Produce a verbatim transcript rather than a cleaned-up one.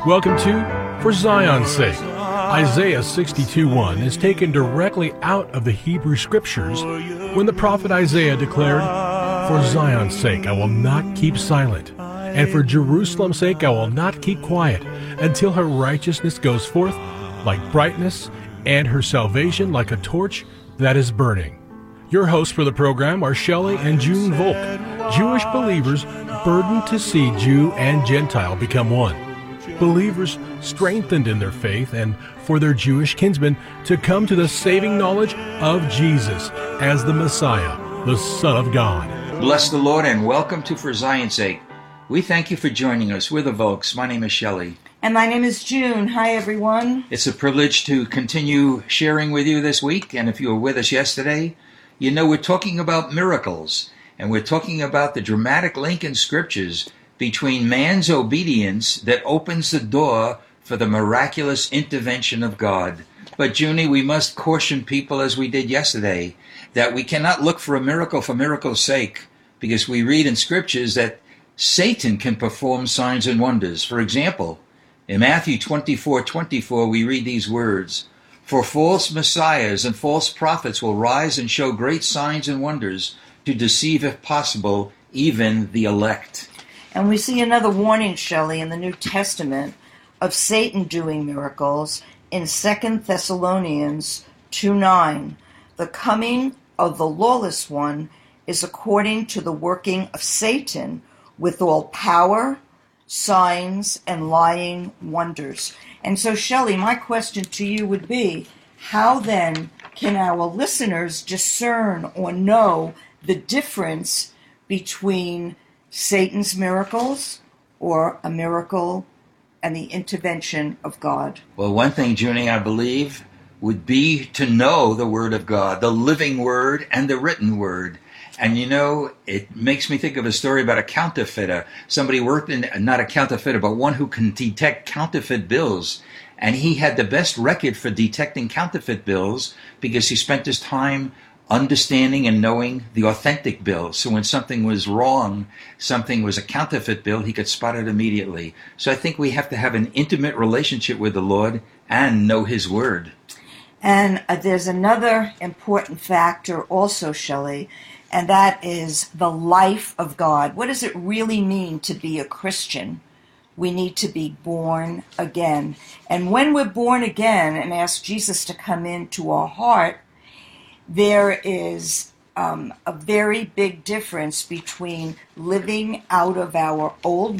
Welcome to For Zion's Sake. Isaiah sixty-two one is taken directly out of the Hebrew Scriptures when the prophet Isaiah declared, "For Zion's sake I will not keep silent, and for Jerusalem's sake I will not keep quiet, until her righteousness goes forth like brightness, and her salvation like a torch that is burning." Your hosts for the program are Shelley and June Volk, Jewish believers burdened to see Jew and Gentile become one. Believers strengthened in their faith and for their Jewish kinsmen to come to the saving knowledge of Jesus as the Messiah, the Son of God. Bless the Lord and welcome to For Zion's Sake. We thank you for joining us. We're the Volks. My name is Shelley. And my name is June. Hi, everyone. It's a privilege to continue sharing with you this week. And if you were with us yesterday, you know we're talking about miracles. And we're talking about the dramatic link in Scriptures between man's obedience that opens the door for the miraculous intervention of God. But Junie, we must caution people, as we did yesterday, that we cannot look for a miracle for miracle's sake, because we read in Scriptures that Satan can perform signs and wonders. For example, in Matthew twenty-four twenty-four, we read these words, "For false messiahs and false prophets will rise and show great signs and wonders to deceive, if possible, even the elect." And we see another warning, Shelley, in the New Testament of Satan doing miracles in Second Thessalonians two nine. "The coming of the lawless one is according to the working of Satan with all power, signs, and lying wonders." And so, Shelley, my question to you would be, how then can our listeners discern or know the difference between Satan's miracles or a miracle and the intervention of God? Well, one thing, Junie, I believe, would be to know the Word of God, the living Word and the written Word. And you know, it makes me think of a story about a counterfeiter. Somebody worked in, not a counterfeiter, but one who can detect counterfeit bills. And he had the best record for detecting counterfeit bills because he spent his time understanding and knowing the authentic bill. So when something was wrong, something was a counterfeit bill, he could spot it immediately. So I think we have to have an intimate relationship with the Lord and know His Word. And uh, there's another important factor also, Shelley, and that is the life of God. What does it really mean to be a Christian? We need to be born again. And when we're born again and ask Jesus to come into our heart, there is um, a very big difference between living out of our old